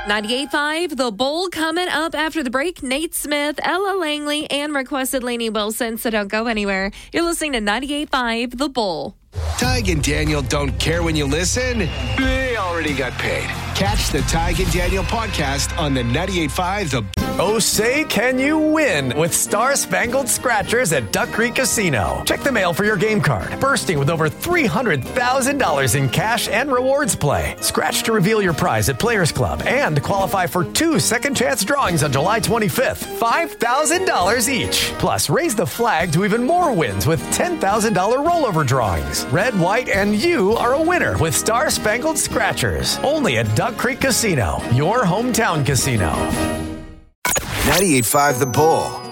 98.5, The Bull coming up after the break. Nate Smith, Ella Langley, and requested Lainey Wilson, so don't go anywhere. You're listening to 98.5, The Bull. Tig and Daniel don't care when you listen. They already got paid. Catch the Tig and Daniel podcast on the 98.5 The Oh, say can you win with Star Spangled Scratchers at Duck Creek Casino. Check the mail for your game card, bursting with over $300,000 in cash and rewards play. Scratch to reveal your prize at Players Club and qualify for 2 second chance drawings on July 25th. $5,000 each. Plus, raise the flag to even more wins with $10,000 rollover drawings. Red, white, and you are a winner with Star Spangled Scratchers. Only at Duck Creek Casino, your hometown casino. 98.5 The Bull.